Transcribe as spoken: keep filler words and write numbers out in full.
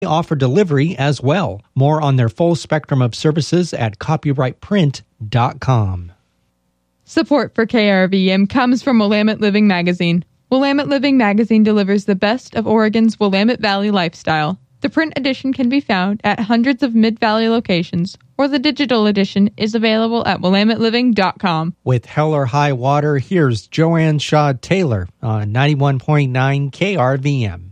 offer delivery as well. More on their full spectrum of services at copyright print dot com. Support for K R V M comes from Willamette Living Magazine. Willamette Living Magazine delivers the best of Oregon's Willamette Valley lifestyle. The print edition can be found at hundreds of Mid-Valley locations, or the digital edition is available at willamette living dot com. With Hell or High Water, here's Joanne Shaw Taylor on ninety-one point nine K R V M.